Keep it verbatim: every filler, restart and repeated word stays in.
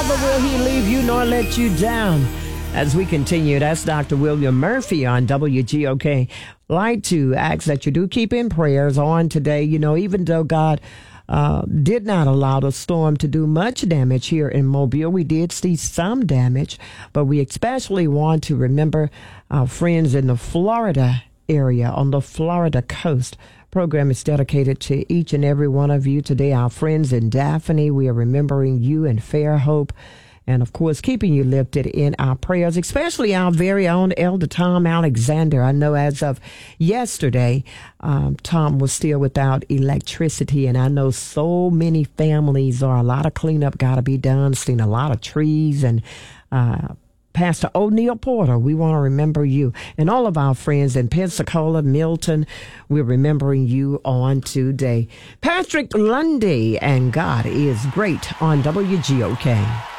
Never will he leave you nor let you down. As we continue, that's Doctor William Murphy on W G O K. Like to ask that you do keep in prayers on today. You know, even though God uh, did not allow the storm to do much damage here in Mobile, we did see some damage, but we especially want to remember our friends in the Florida area, on the Florida coast. Program is dedicated to each and every one of you today. Our friends in Daphne, we are remembering you in Fairhope. And, of course, keeping you lifted in our prayers, especially our very own Elder Tom Alexander. I know as of yesterday, um, Tom was still without electricity. And I know so many families are, a lot of cleanup got to be done. Seen a lot of trees. And uh, Pastor O'Neill Porter, we want to remember you. And all of our friends in Pensacola, Milton, we're remembering you on today. Patrick Lundy and God is Great on W G O K.